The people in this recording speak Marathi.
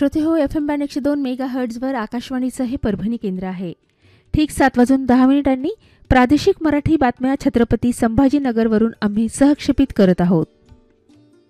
श्रोते हो, FM बँड 102 मेगाहर्ट्झवर आकाशवाणीचं हे परभणी केंद्र आहे. ठीक 7:10 प्रादेशिक मराठी बातम्या छत्रपती संभाजीनगरवरून आम्ही सहक्षेपित करत आहोत.